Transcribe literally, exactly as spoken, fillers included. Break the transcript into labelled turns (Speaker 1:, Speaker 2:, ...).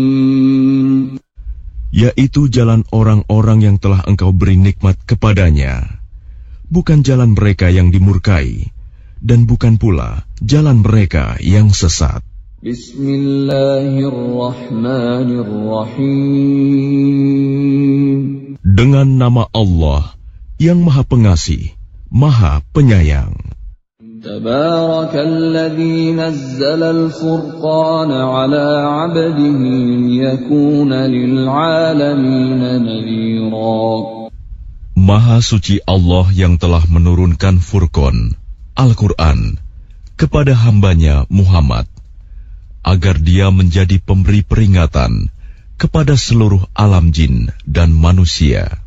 Speaker 1: yaitu jalan orang-orang yang telah Engkau beri nikmat kepadanya, bukan jalan mereka yang dimurkai, dan bukan pula jalan mereka yang sesat.
Speaker 2: Bismillahirrahmanirrahim.
Speaker 1: Dengan nama Allah yang Maha Pengasih, Maha Penyayang.
Speaker 2: Tabarakalladzi nazzala al-furqana ala 'abdihi liyakuna lil'alamin nadhira.
Speaker 1: Maha suci Allah yang telah menurunkan Furqan, Al-Quran, kepada hambanya Muhammad, agar dia menjadi pemberi peringatan kepada seluruh alam jin dan manusia.